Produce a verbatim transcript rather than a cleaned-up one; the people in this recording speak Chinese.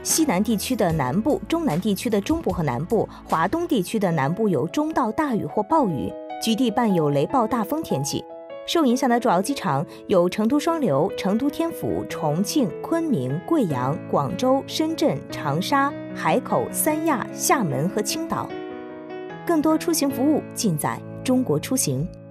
西南地区的南部、中南地区的中部和南部，华东地区的南部有中到大雨或暴雨，局地伴有雷暴大风天气。受影响的主要机场有成都双流、成都天府、重庆、昆明、贵阳、广州、深圳、长沙、海口、三亚、厦门和青岛。更多出行服务尽在中国出行。